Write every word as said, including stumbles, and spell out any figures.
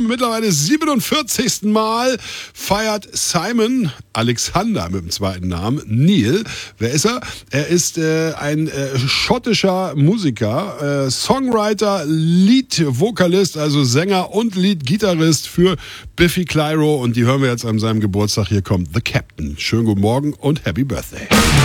zum mittlerweile siebenundvierzigsten Mal feiert Simon Alexander mit dem zweiten Namen Neil. Wer ist er? Er ist äh, ein äh, schottischer Musiker, äh, Songwriter, Lead-Vokalist, also Sänger und Lead-Gitarrist für Biffy Clyro. Und die hören wir jetzt an seinem Geburtstag. Hier kommt The Captain. Schönen guten Morgen und Happy Birthday.